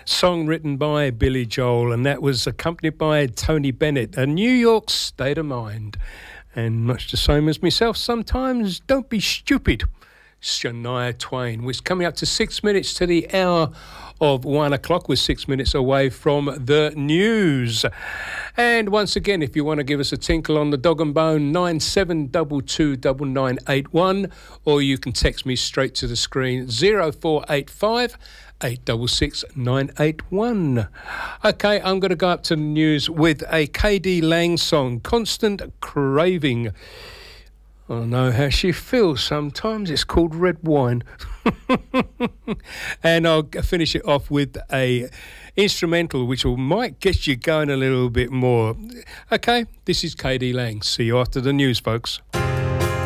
Song written by Billy Joel, and that was accompanied by Tony Bennett, A New York State of Mind. And much the same as myself, sometimes don't be stupid. Shania Twain. We're coming up to 6 minutes to the hour of 1 o'clock. We're 6 minutes away from the news. And once again, if you want to give us a tinkle on the dog and bone, 97229981, or you can text me straight to the screen, 0485 866 981. Okay, I'm going to go up to the news with a KD Lang song, Constant Craving. I know how she feels sometimes. It's called Red Wine. And I'll finish it off with a instrumental which might get you going a little bit more. Okay, this is KD Lang. See you after the news, folks.